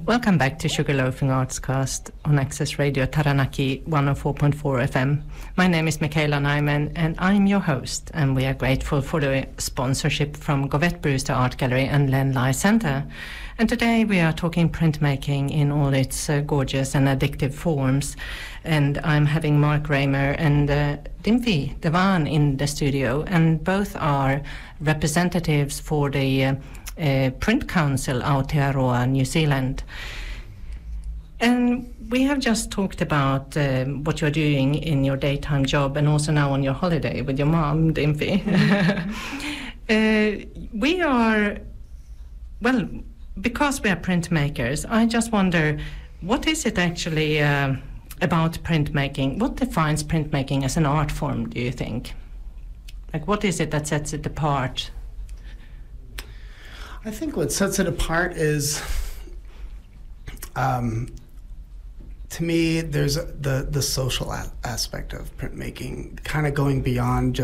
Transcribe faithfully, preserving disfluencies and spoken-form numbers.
Welcome back to Sugarloafing Artscast on Access Radio Taranaki one oh four point four F M. My name is Michaela Nyman and I'm your host, and we are grateful for the sponsorship from Govett Brewster Art Gallery and Len Lye Center. And today we are talking printmaking in all its uh, gorgeous and addictive forms. And I'm having Mark Raymer and uh, Dimvi Devan in the studio, and both are representatives for the uh, Uh, Print Council Aotearoa, New Zealand. And we have just talked about um, what you're doing in your daytime job and also now on your holiday with your mom, Dimfi. uh, we are, well, because we are printmakers, I just wonder, what is it actually uh, about printmaking? What defines printmaking as an art form, do you think? Like, what is it that sets it apart? I think what sets it apart is, um, to me, there's a, the the social a- aspect of printmaking, kind of going beyond just